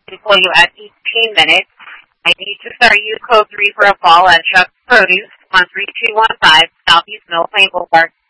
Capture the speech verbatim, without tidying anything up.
and call you at eighteen minutes. I need to start you code three for a call at Chuck's Produce, one three two one five Southeast Mill Plain Boulevard.